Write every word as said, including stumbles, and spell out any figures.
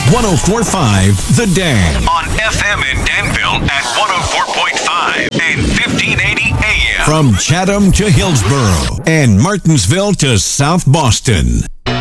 one oh four point five The Dan. On F M in Danville at one oh four point five and fifteen eighty A M. From Chatham to Hillsborough and Martinsville to South Boston.